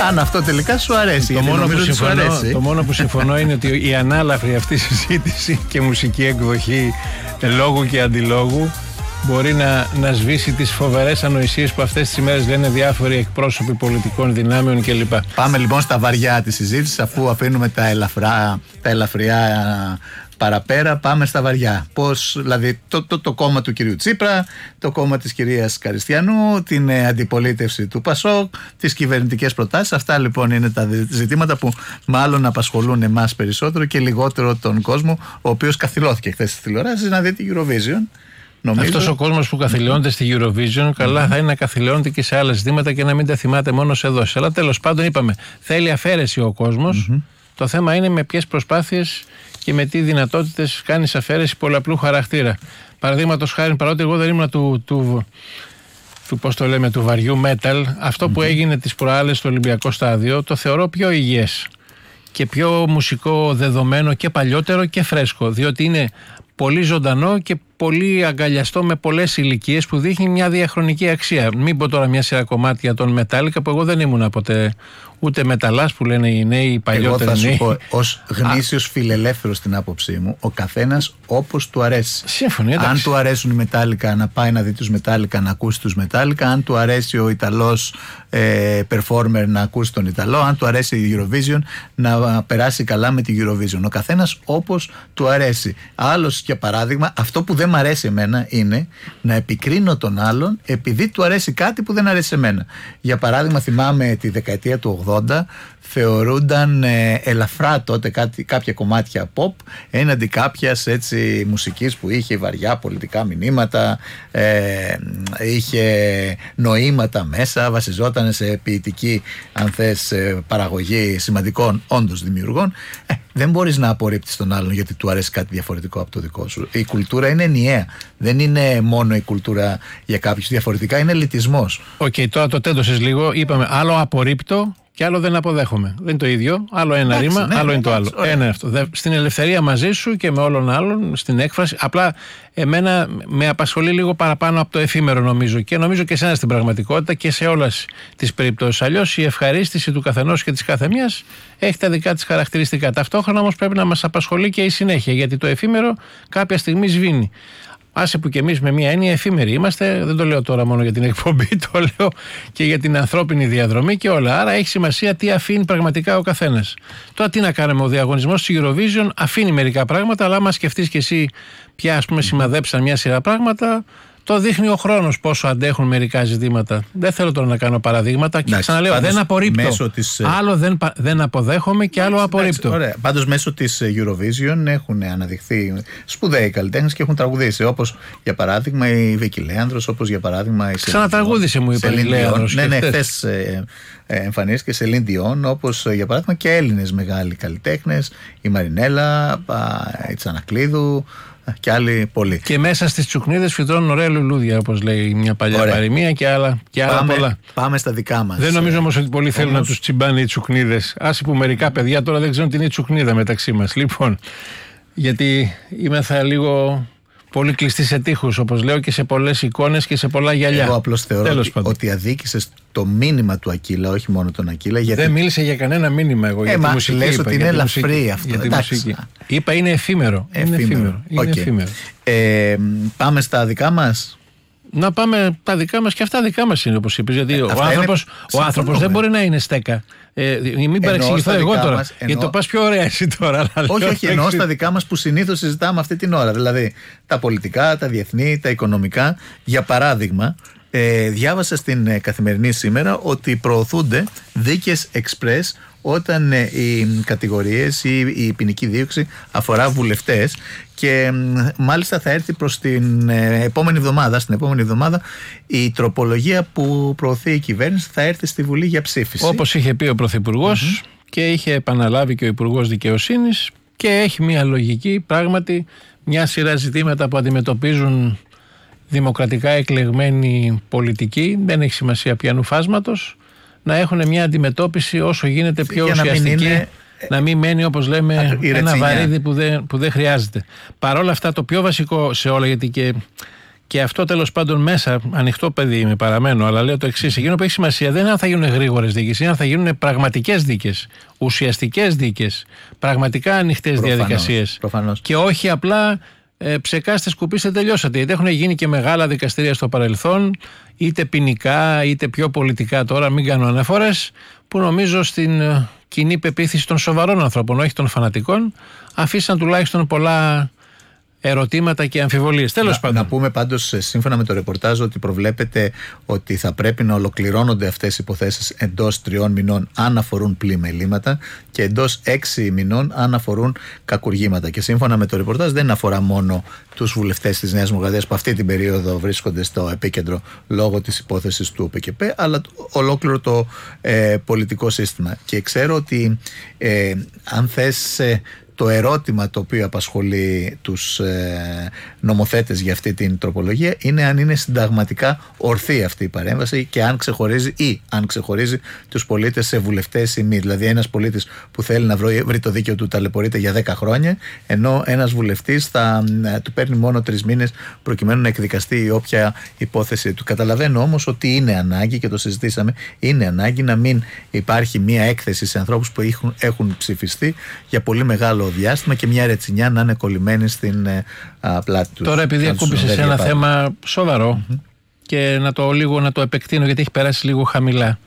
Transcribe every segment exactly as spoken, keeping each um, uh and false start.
αν αυτό τελικά σου αρέσει. Το, μόνο που, συμφωνώ, αρέσει. το μόνο που συμφωνώ είναι ότι η ανάλαφρη αυτή συζήτηση και μουσική εκδοχή λόγου και αντιλόγου μπορεί να, να σβήσει τις φοβερές ανοησίες που αυτές τις ημέρες λένε διάφοροι εκπρόσωποι πολιτικών δυνάμεων κλπ. Πάμε λοιπόν στα βαριά της συζήτησης, αφού αφήνουμε τα, ελαφρά, τα ελαφριά παραπέρα, πάμε στα βαριά. Πώς, δηλαδή, το, το, το κόμμα του κυρίου Τσίπρα, το κόμμα της κυρίας Καριστιανού, την ε, αντιπολίτευση του Πασόκ, τις κυβερνητικές προτάσεις. Αυτά λοιπόν είναι τα ζητήματα που μάλλον απασχολούν εμάς περισσότερο και λιγότερο τον κόσμο, ο οποίος καθυλώθηκε χθες στις τηλεοράσεις να δει τη Eurovision. Αυτός ο κόσμος που καθυλώνεται στη Eurovision, καλά mm-hmm. θα είναι να καθυλώνεται και σε άλλα ζητήματα και να μην τα θυμάται μόνο σε δόσεις. Αλλά τέλος πάντων, είπαμε, θέλει αφαίρεση ο κόσμος. Mm-hmm. Το θέμα είναι με ποιες προσπάθειες και με τι δυνατότητες κάνεις αφαίρεση πολλαπλού χαρακτήρα. Παραδείγματος χάρη, παρότι εγώ δεν ήμουν του, του, του, πώς το λέμε, του βαριού metal, αυτό mm-hmm. που έγινε τις προάλλες στο Ολυμπιακό Στάδιο, το θεωρώ πιο υγιές και πιο μουσικό δεδομένο και παλιότερο και φρέσκο, διότι είναι πολύ ζωντανό και πολύ αγκαλιαστό με πολλές ηλικίες που δείχνει μια διαχρονική αξία. Μην πω τώρα μια σειρά κομμάτια των Metallica που εγώ δεν ήμουν ποτέ ούτε μεταλλάς που λένε οι νέοι, οι παλιότεροι νέοι. Εγώ θα σου πω, ως γνήσιος φιλελεύθερος στην άποψή μου, ο καθένας όπως του αρέσει. Σύμφωνοι, εντάξει. Αν του αρέσουν οι Metallica να πάει να δει τους Metallica, να ακούσει τους Metallica. Αν του αρέσει ο Ιταλός ε, performer να ακούσει τον Ιταλό. Αν του αρέσει η Eurovision να περάσει καλά με τη Eurovision. Ο καθένας όπως του αρέσει. Άλλος, για παράδειγμα, αυτό που δεν μ' αρέσει εμένα είναι να επικρίνω τον άλλον επειδή του αρέσει κάτι που δεν αρέσει εμένα. Για παράδειγμα, θυμάμαι τη δεκαετία του ογδόντα θεωρούνταν ε, ελαφρά τότε κάτι, κάποια κομμάτια pop έναντι κάποιας έτσι μουσικής που είχε βαριά πολιτικά μηνύματα, ε, είχε νοήματα μέσα, βασιζόταν σε ποιητική, αν θες, παραγωγή σημαντικών όντως δημιουργών. Ε, δεν μπορείς να απορρίπτεις τον άλλον γιατί του αρέσει κάτι διαφορετικό από το δικό σου. Η κουλτούρα είναι ενιαία. Δεν είναι μόνο η κουλτούρα για κάποιους. Διαφορετικά είναι ελιτισμός. Οκ, okay, τώρα το τέντωσες λίγο. Είπαμε άλλο απορρίπτω και άλλο δεν αποδέχομαι. Δεν είναι το ίδιο. Άλλο ένα εντάξει, ρήμα, ναι, άλλο ναι, είναι το άλλο. Ωραία. Ένα είναι αυτό. Στην ελευθερία μαζί σου και με όλων άλλων, στην έκφραση. Απλά εμένα με απασχολεί λίγο παραπάνω από το εφήμερο, νομίζω. Και νομίζω και εσένα στην πραγματικότητα και σε όλες τις περιπτώσεις. Αλλιώς η ευχαρίστηση του καθενός και της καθεμίας έχει τα δικά της χαρακτηριστικά. Ταυτόχρονα όμως πρέπει να μας απασχολεί και η συνέχεια. Γιατί το εφήμερο κάποια στιγμή σβήνει. Άσε που και εμείς με μια έννοια εφήμεροι είμαστε, δεν το λέω τώρα μόνο για την εκπομπή, το λέω και για την ανθρώπινη διαδρομή και όλα. Άρα έχει σημασία τι αφήνει πραγματικά ο καθένας. Τώρα τι να κάνουμε, ο διαγωνισμός της Eurovision αφήνει μερικά πράγματα, αλλά άμα σκεφτείς και εσύ ποια ας πούμε σημαδέψαν μια σειρά πράγματα, το δείχνει ο χρόνος πόσο αντέχουν μερικά ζητήματα. Δεν θέλω τώρα να κάνω παραδείγματα και ξαναλέω, δεν απορρίπτω. Της... Άλλο δεν, δεν αποδέχομαι και άλλο απορρίπτω. Ωραία. Πάντως μέσω της Eurovision έχουν αναδειχθεί σπουδαίοι καλλιτέχνες και έχουν τραγουδήσει. Όπως για παράδειγμα η Βίκη Λέανδρος, όπως για παράδειγμα η Ξανατραγούδησε μου είπε η Λέανδρος. Ναι, ναι, χθες ε, ε, εμφανίστηκε σε Σελίν Διόν, όπως για παράδειγμα και Έλληνες μεγάλοι καλλιτέχνες, η Μαρινέλα, η Τσανακλείδου. Και άλλοι πολλοί. Και μέσα στις τσουκνίδες φυτρώνουν ωραία λουλούδια, όπως λέει μια παλιά ωραία. παροιμία και άλλα, και άλλα πάμε, πολλά. Πάμε στα δικά μας. Δεν νομίζω όμως ότι πολλοί όμως... θέλουν να τους τσιμπάνε οι τσουκνίδες. Άσε που μερικά παιδιά τώρα δεν ξέρουν τι είναι η τσουκνίδα μεταξύ μας. Λοιπόν, γιατί είμαι θα λίγο πολύ κλειστή σε τείχους, όπως λέω, και σε πολλές εικόνες και σε πολλά γυαλιά. Εγώ απλώς θεωρώ ότι, ότι αδίκησες το μήνυμα του Ακύλα, όχι μόνο τον Ακύλα. Γιατί... Δεν μίλησε για κανένα μήνυμα εγώ. Ε, για μα, τη μουσική. Λες είπα, ότι είναι ελαφρύ αυτό. Για τη μουσική. Είπα είναι εφήμερο. Εφήμερο. Είναι εφήμερο. Okay. Είναι εφήμερο. Ε, πάμε στα δικά μας. Να πάμε τα δικά μας και αυτά δικά μας είναι, όπως είπες. Γιατί ε, ο άνθρωπος, ο άνθρωπος δεν μπορεί να είναι στέκα. Ε, μην παρεξηγηθώ εγώ τώρα. Μας, εννοώ... Γιατί το πας πιο ωραία εσύ τώρα. Όχι, όχι, εννοώ στα δικά μας που συνήθως συζητάμε αυτή την ώρα. Δηλαδή τα πολιτικά, τα διεθνή, τα οικονομικά. Για παράδειγμα, ε, διάβασα στην ε, Καθημερινή σήμερα ότι προωθούνται δίκες express όταν ε, οι κατηγορίες ή η ποινική δίωξη αφορά βουλευτές και ε, μάλιστα θα έρθει προς την ε, επόμενη εβδομάδα, στην επόμενη εβδομάδα η τροπολογία που προωθεί η κυβέρνηση θα έρθει στη Βουλή για ψήφιση. Όπως είχε πει ο Πρωθυπουργός mm-hmm. και είχε επαναλάβει και ο Υπουργός Δικαιοσύνης και έχει μια λογική, πράγματι μια σειρά ζητήματα που αντιμετωπίζουν δημοκρατικά εκλεγμένοι πολιτικοί, δεν έχει σημασία ποιανού φάσματος, να έχουν μια αντιμετώπιση όσο γίνεται πιο για ουσιαστική, να μην, είναι... να μην μένει όπως λέμε ένα βαρύδι που δεν, που δεν χρειάζεται. Παρ' όλα αυτά το πιο βασικό σε όλα, γιατί και Και αυτό τέλος πάντων μέσα, ανοιχτό παιδί είμαι, παραμένω, αλλά λέω το εξής: εκείνο που έχει σημασία δεν είναι αν θα γίνουν γρήγορες δίκες, είναι αν θα γίνουν πραγματικές δίκες, ουσιαστικές δίκες, πραγματικά ανοιχτές διαδικασίες. Προφανώς. Και όχι απλά ε, ψεκάστε, σκουπίστε, τελειώσατε. Γιατί έχουν γίνει και μεγάλα δικαστήρια στο παρελθόν, είτε ποινικά είτε πιο πολιτικά τώρα, μην κάνω αναφορές, που νομίζω στην ε, κοινή πεποίθηση των σοβαρών ανθρώπων, όχι των φανατικών, αφήσαν τουλάχιστον πολλά ερωτήματα και αμφιβολίες. Τέλος πάντων. Να πούμε πάντως, σύμφωνα με το ρεπορτάζ, ότι προβλέπεται ότι θα πρέπει να ολοκληρώνονται αυτές οι υποθέσεις εντός τριών μηνών αν αφορούν πλημελήματα και εντός έξι μηνών αν αφορούν κακουργήματα. Και σύμφωνα με το ρεπορτάζ δεν αφορά μόνο τους βουλευτές της Νέας Δημοκρατίας που αυτή την περίοδο βρίσκονται στο επίκεντρο λόγω της υπόθεσης του ΟΠΚΠ, αλλά ολόκληρο το ε, πολιτικό σύστημα. Και ξέρω ότι ε, αν θες ε, το ερώτημα το οποίο απασχολεί τους ε, νομοθέτες για αυτή την τροπολογία είναι αν είναι συνταγματικά ορθή αυτή η παρέμβαση και αν ξεχωρίζει ή αν ξεχωρίζει τους πολίτες σε βουλευτές ή μη. Δηλαδή ένας πολίτης που θέλει να βρει, βρει το δίκαιο του ταλαιπωρείται για δέκα χρόνια, ενώ ένας βουλευτής θα ε, του παίρνει μόνο τρεις μήνες προκειμένου να εκδικαστεί η όποια υπόθεση του. Καταλαβαίνω όμως ότι είναι ανάγκη, και το συζητήσαμε, είναι ανάγκη να μην υπάρχει μία έκθεση σε ανθρώπους που έχουν, έχουν ψηφιστεί για πολύ μεγάλο διάστημα και μια ρετσινιά να είναι κολλημένη στην α, πλάτη τους. Τώρα, επειδή ακούμπησε σε ένα θέμα σοβαρό mm-hmm. και να το, λίγο, να το επεκτείνω, γιατί έχει περάσει λίγο χαμηλά.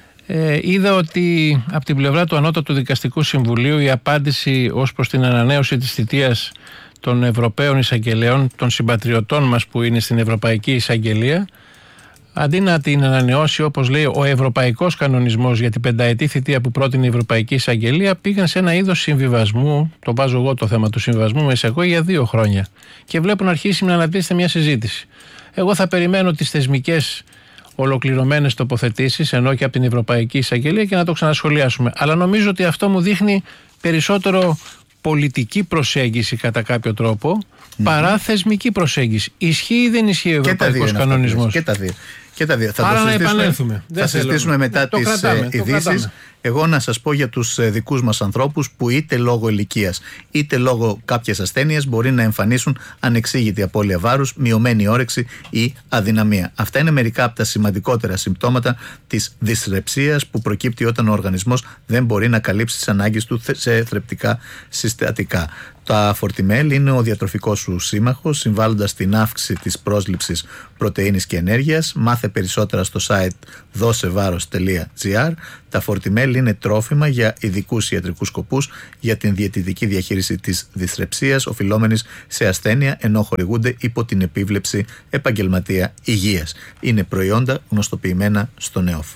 Ε, είδα ότι από την πλευρά του Ανώτατου Δικαστικού Συμβουλίου η απάντηση ως προς την ανανέωση της θητείας των Ευρωπαίων Εισαγγελέων, των συμπατριωτών μας που είναι στην Ευρωπαϊκή Εισαγγελία, αντί να την ανανεώσει όπως λέει ο ευρωπαϊκός κανονισμός για την πενταετή θητεία που πρότεινε η Ευρωπαϊκή Εισαγγελία, πήγαν σε ένα είδος συμβιβασμού, το βάζω εγώ το θέμα του συμβιβασμού με εισαγωγή, για δύο χρόνια. Και βλέπω να αρχίσει να αναπτύσσεται μια συζήτηση. Εγώ θα περιμένω τις θεσμικές ολοκληρωμένες τοποθετήσεις, ενώ και από την Ευρωπαϊκή Εισαγγελία, και να το ξανασχολιάσουμε. Αλλά νομίζω ότι αυτό μου δείχνει περισσότερο πολιτική προσέγγιση κατά κάποιο τρόπο, mm-hmm. παρά θεσμική προσέγγιση. Ισχύει ή δεν ισχύει ο ευρωπαϊκός κανονισμός? Και τα δύο. Και τα δύο. Θα Άρα το να επανέλθουμε. Θα συζητήσουμε μετά το τις κρατάμε, ειδήσεις. Εγώ να σας πω για τους δικούς μας ανθρώπους που είτε λόγω ηλικίας είτε λόγω κάποιες ασθένειας μπορεί να εμφανίσουν ανεξήγητη απώλεια βάρους, μειωμένη όρεξη ή αδυναμία. Αυτά είναι μερικά από τα σημαντικότερα συμπτώματα της δυσρεψίας που προκύπτει όταν ο οργανισμός δεν μπορεί να καλύψει τις ανάγκες του σε θρεπτικά συστατικά. Τα Φορτιμέλ είναι ο διατροφικός σου σύμμαχος, συμβάλλοντας στην αύξηση της πρόσληψης πρωτεΐνης και ενέργειας. Μάθε περισσότερα στο site δώσεβάρος τελεία τζι άρ. Τα Φορτιμέλ είναι τρόφιμα για ειδικούς ιατρικούς σκοπούς για την διαιτητική διαχείριση της δυσρεψίας οφειλόμενης σε ασθένεια, ενώ χορηγούνται υπό την επίβλεψη επαγγελματία υγείας. Είναι προϊόντα γνωστοποιημένα στο ΝΕΟΦ.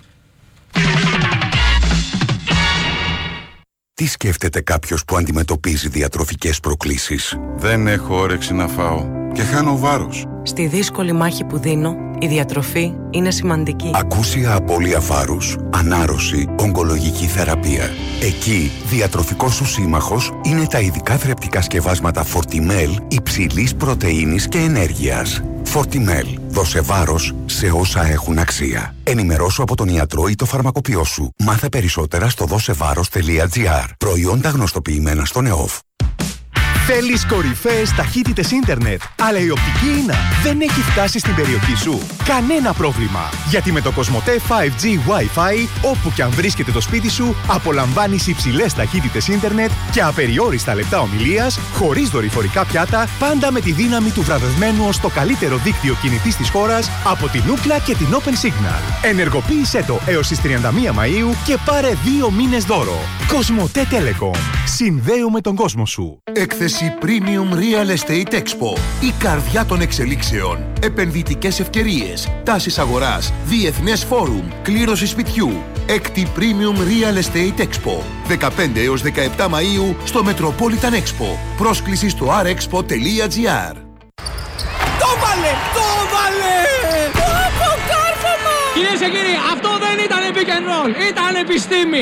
Τι σκέφτεται κάποιος που αντιμετωπίζει διατροφικές προκλήσεις? Δεν έχω όρεξη να φάω και χάνω βάρος. Στη δύσκολη μάχη που δίνω, η διατροφή είναι σημαντική. Ακούσια απώλεια βάρους, ανάρρωση, ογκολογική θεραπεία. Εκεί, διατροφικός σου σύμμαχος είναι τα ειδικά θρεπτικά σκευάσματα Fortimel υψηλής πρωτεΐνης και ενέργειας. Fortimel. Δώσε βάρος σε όσα έχουν αξία. Ενημερώσου από τον ιατρό ή το φαρμακοποιό σου. Μάθε περισσότερα στο δώσεβάρος τελεία τζι άρ. Προϊόντα γνωστοποιημένα στο ΝΕΟΦ. Θέλεις κορυφαίες ταχύτητες ίντερνετ, αλλά η οπτική ίνα δεν έχει φτάσει στην περιοχή σου? Κανένα πρόβλημα, γιατί με το Κοσμοτέ φάιβ τζι Wi-Fi, όπου και αν βρίσκεται το σπίτι σου, απολαμβάνεις υψηλές ταχύτητες ίντερνετ και απεριόριστα λεπτά ομιλίας, χωρίς δορυφορικά πιάτα, πάντα με τη δύναμη του βραβευμένου ως το καλύτερο δίκτυο κινητής της χώρας από την Ookla και την Open Signal. Ενεργοποίησέ το έως τις τριάντα μία Μαΐου και πάρε δύο μήνες δώρο. Κοσμοτέ Telecom. Συνδέουμε τον κόσμο σου. Έκθεση Premium Real Estate Expo. Η καρδιά των εξελίξεων. Επενδυτικές ευκαιρίες. Τάσεις αγοράς. Διεθνές φόρουμ. Κλήρωση σπιτιού. Έκτη Premium Real Estate Expo. δεκαπέντε έως δεκαεπτά Μαΐου στο Metropolitan Expo. Πρόσκληση στο αρ εξπο τελεία τζι άρ. Το βάλε! Το βάλε! Το κάρφωμα! Κυρίες και κύριοι, αυτό δεν ήταν pick and roll. Ήταν επιστήμη.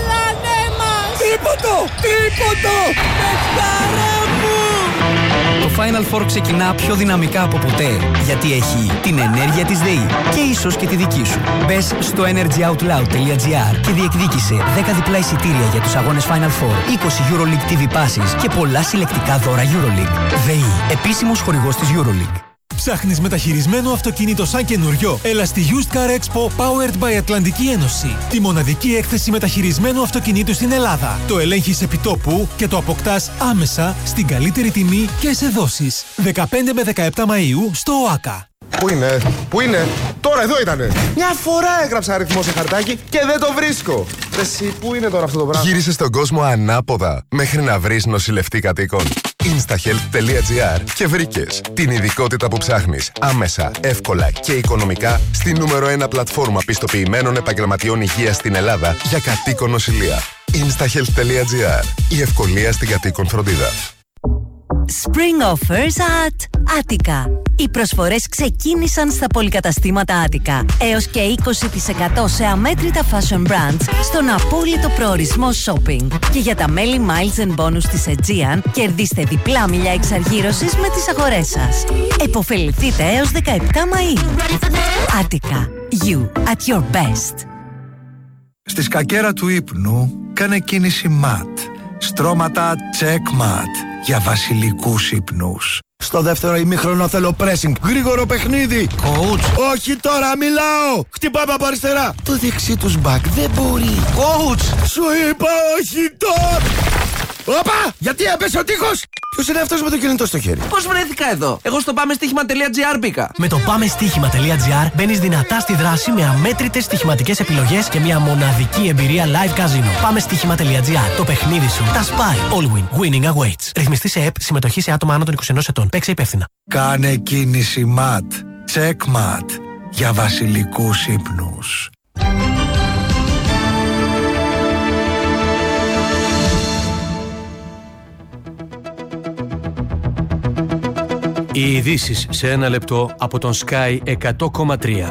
Τρίποντο! Τρίποντο! Παιχτάρα μου! Το Final Four ξεκινά πιο δυναμικά από ποτέ, γιατί έχει την ενέργεια της ΔΕΗ και ίσως και τη δική σου. Μπες στο energyoutloud.gr και διεκδίκησε δέκα διπλά εισιτήρια για τους αγώνες Final Four, είκοσι EuroLeague τι βι Passes και πολλά συλλεκτικά δώρα EuroLeague. ΔΕΗ, επίσημος χορηγός της EuroLeague. Ψάχνεις μεταχειρισμένο αυτοκίνητο σαν καινούριο? Έλα στη Used Car Expo Powered by Ατλαντική Ένωση. Τη μοναδική έκθεση μεταχειρισμένου αυτοκινήτου στην Ελλάδα. Το ελέγχεις επιτόπου και το αποκτάς άμεσα στην καλύτερη τιμή και σε δόσεις. δεκαπέντε με δεκαεπτά Μαΐου στο ΟΑΚΑ. Πού είναι, πού είναι, τώρα εδώ ήτανε. Μια φορά έγραψα αριθμό σε χαρτάκι και δεν το βρίσκω. Εσύ, πού είναι τώρα αυτό το πράγμα? Γύρισε στον κόσμο ανάποδα μέχρι να βρεις νοσηλευτή κατοίκων. instahealth.gr και βρήκες την ειδικότητα που ψάχνεις άμεσα, εύκολα και οικονομικά στη νούμερο ένα πλατφόρμα πιστοποιημένων επαγγελματιών υγείας στην Ελλάδα για κατοίκον νοσηλεία. instahealth.gr, η ευκολία στην κατοίκον φροντίδα. Spring offers at Attica. Οι προσφορές ξεκίνησαν στα πολυκαταστήματα Attica. Έως και είκοσι τοις εκατό σε αμέτρητα fashion brands στον απόλυτο προορισμό shopping. Και για τα μέλη Miles and Bonus της Aegean, κερδίστε διπλά μιλιά εξαργύρωσης με τις αγορές σας. Εποφεληθείτε έως δεκαεπτά Μαΐου. Attica. You at your best. Στη σκακέρα του ύπνου κάνε κίνηση mat. Στρώματα check mat για βασιλικούς ύπνους. Στο δεύτερο ημίχρονο θέλω pressing. Γρήγορο παιχνίδι. Coach. Όχι τώρα, μιλάω. Χτυπάμε από αριστερά. Το δεξί τους back δεν μπορεί. Coach. Σου είπα όχι τώρα. Όπα! Γιατί έπεσε ο τείχος! Ποιος είναι αυτός με το κινητό στο χέρι? Πώς βρέθηκα εδώ? Εγώ στο πάμεστοίχημα.gr μπήκα. Με το πάμεστοίχημα.gr μπαίνεις δυνατά στη δράση με αμέτρητες στοιχηματικές επιλογές και μια μοναδική εμπειρία live casino. Πάμεστοίχημα.gr. Το παιχνίδι σου. Τα spy. All win. Winning awaits. Ρυθμιστή σε ΕΠ. Συμμετοχή σε άτομα άνω των είκοσι ενός ετών. Παίξε υπεύθυνα. Κάνε κίνηση mat. Check mat. Για βασιλικούς ύπνους. Οι ειδήσεις σε ένα λεπτό από τον Sky εκατό κόμμα τρία.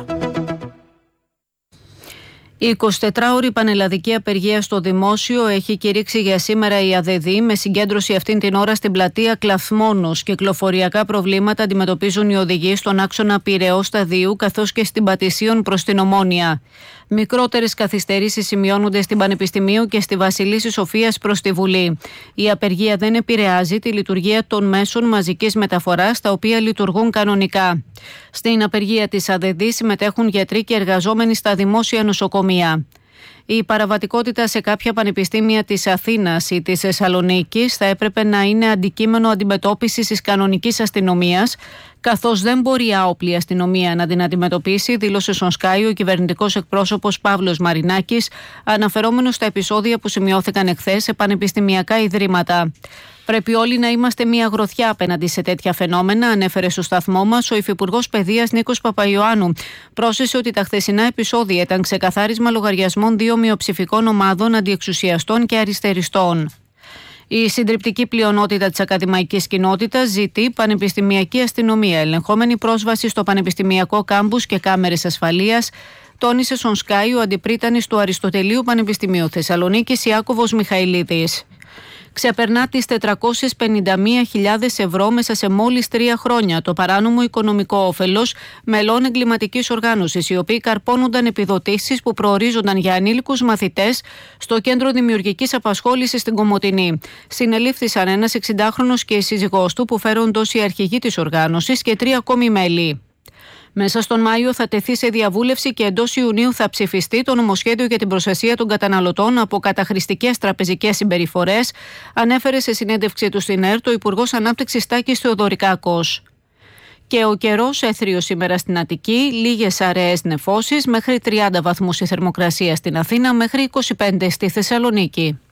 Η εικοσιτετράωρη πανελλαδική απεργία στο δημόσιο έχει κηρύξει για σήμερα η ΑΔΔ, με συγκέντρωση αυτήν την ώρα στην πλατεία Κλαθμόνος. Κυκλοφοριακά προβλήματα αντιμετωπίζουν οι οδηγοί στον άξονα Πειραιώς Σταδίου καθώς και στην Πατησίων προς την Ομόνια. Μικρότερες καθυστερήσεις σημειώνονται στην Πανεπιστημίου και στη Βασιλίσσης Σοφίας προς τη Βουλή. Η απεργία δεν επηρεάζει τη λειτουργία των μέσων μαζικής μεταφοράς, τα οποία λειτουργούν κανονικά. Στην απεργία της ΑΔΔ συμμετέχουν γιατροί και εργαζόμενοι στα δημόσια νοσοκομεία. Η παραβατικότητα σε κάποια πανεπιστήμια της Αθήνας ή της Θεσσαλονίκης θα έπρεπε να είναι αντικείμενο αντιμετώπισης της κανονικής αστυνομίας, καθώς δεν μπορεί η άοπλη αστυνομία να την αντιμετωπίσει, δήλωσε στον Sky ο κυβερνητικός εκπρόσωπος Παύλος Μαρινάκης, αναφερόμενος στα επεισόδια που σημειώθηκαν εχθές σε πανεπιστημιακά ιδρύματα. Πρέπει όλοι να είμαστε μια γροθιά απέναντι σε τέτοια φαινόμενα, ανέφερε στο σταθμό μας ο Υφυπουργός Παιδείας Νίκος Παπαϊωάννου. Πρόσθεσε ότι τα χθεσινά επεισόδια ήταν ξεκαθάρισμα λογαριασμών δύο μειοψηφικών ομάδων αντιεξουσιαστών και αριστεριστών. Η συντριπτική πλειονότητα της ακαδημαϊκής κοινότητας ζητεί πανεπιστημιακή αστυνομία, ελεγχόμενη πρόσβαση στο πανεπιστημιακό κάμπους και κάμερες ασφαλείας, τόνισε στον Sky ο αντιπρίτανης του Αριστοτελείου Πανεπιστημίου Θεσσαλονίκης Ιάκωβος Μιχαηλίδης. Ξεπερνά τις τετρακόσιες πενήντα μία χιλιάδες ευρώ μέσα σε μόλις τρία χρόνια το παράνομο οικονομικό όφελος μελών εγκληματικής οργάνωσης, οι οποίοι καρπώνονταν επιδοτήσεις που προορίζονταν για ανήλικους μαθητές στο Κέντρο Δημιουργικής Απασχόλησης στην Κομοτηνή. Συνελήφθησαν ένας εξηντάχρονος και η σύζυγός του, που φέρονται ως οι αρχηγοί της οργάνωσης, και τρία ακόμη μέλη. Μέσα στον Μάιο θα τεθεί σε διαβούλευση και εντός Ιουνίου θα ψηφιστεί το νομοσχέδιο για την προστασία των καταναλωτών από καταχρηστικές τραπεζικές συμπεριφορές, ανέφερε σε συνέντευξή του στην ΕΡΤ ο Υπουργός Ανάπτυξης Τάκης Θεοδωρικάκος. Και ο καιρός έθριος σήμερα στην Αττική, λίγες αραιές νεφώσεις, μέχρι τριάντα βαθμούς η θερμοκρασία στην Αθήνα, μέχρι είκοσι πέντε στη Θεσσαλονίκη.